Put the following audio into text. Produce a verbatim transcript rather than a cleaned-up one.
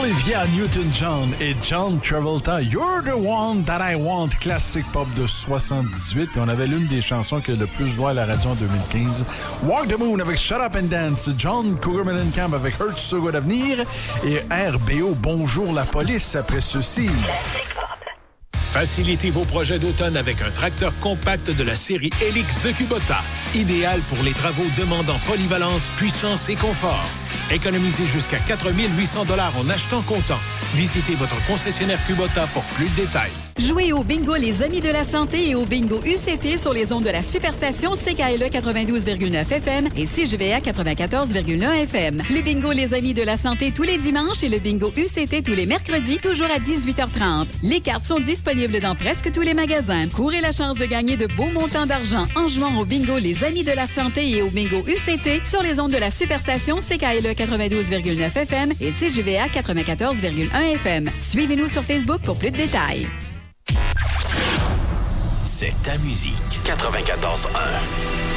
Olivia Newton-John et John Travolta, You're the One That I Want, classique pop de soixante-dix-huit. Puis on avait l'une des chansons qui a le plus joué à la radio en deux mille quinze. Walk the Moon avec Shut Up and Dance, John Cougar Mellencamp avec Hurt So Good Avenir et R B O Bonjour la police après ceci. Facilitez vos projets d'automne avec un tracteur compact de la série Helix de Kubota. Idéal pour les travaux demandant polyvalence, puissance et confort. Économisez jusqu'à quatre mille huit cents dollars en achetant comptant. Visitez votre concessionnaire Kubota pour plus de détails. Jouez au bingo Les Amis de la Santé et au bingo U C T sur les ondes de la superstation C K L E quatre-vingt-douze virgule neuf F M et C G V A quatre-vingt-quatorze virgule un F M. Le bingo Les Amis de la Santé tous les dimanches et le bingo U C T tous les mercredis, toujours à dix-huit heures trente. Les cartes sont disponibles dans presque tous les magasins. Courez la chance de gagner de beaux montants d'argent en jouant au bingo Les Amis de la Santé et au bingo U C T sur les ondes de la superstation C K L E quatre-vingt-douze virgule neuf F M et C G V A quatre-vingt-quatorze virgule un F M. Suivez-nous sur Facebook pour plus de détails. C'est ta musique. quatre-vingt-quatorze un.